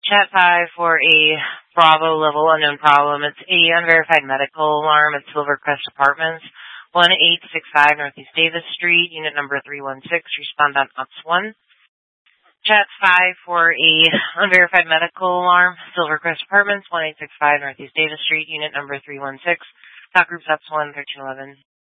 Chat 5 for a Bravo level unknown problem. It's a unverified medical alarm at Silvercrest Apartments, 1865 Northeast Davis Street, unit number 316, respondent Ops 1. Chat 5 for a unverified medical alarm, Silvercrest Apartments, 1865 Northeast Davis Street, unit number 316, Talk Groups Ops 1, 1311.